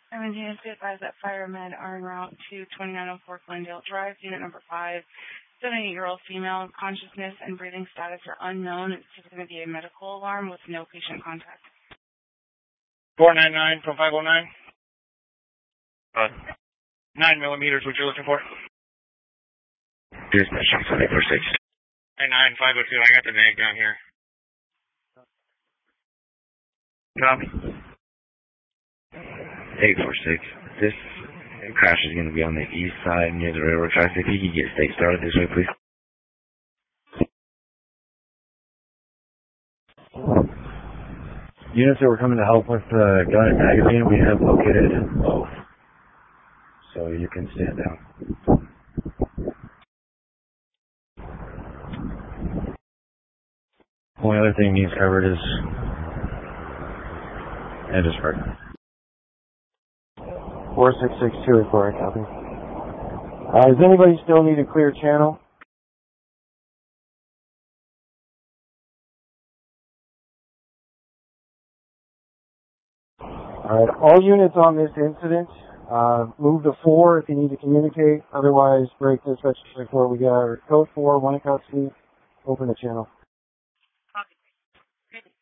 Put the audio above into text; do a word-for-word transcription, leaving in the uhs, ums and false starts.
I'm intending to advise that firemen are en route to twenty-nine oh four Glendale Drive, unit number five. seventy-eight-year-old female, consciousness and breathing status are unknown. It's going to be a medical alarm with no patient contact. four nine nine from five oh nine. Uh, nine millimeters, what you're looking for? Dispatch, eight four six. nine nine five oh two, I got the name down here. Copy. eight four six. This crash is going to be on the east side near the railroad tracks. If you could get state started this way, please. Units that were coming to help with the uh, gun and magazine, we have located both. So you can stand down. Only other thing needs covered is engine spark. four six six two report, copy. Uh, does anybody still need a clear channel? Alright, all units on this incident, uh, move to four if you need to communicate. Otherwise, break dispatch before we got our code four, one code C, open the channel.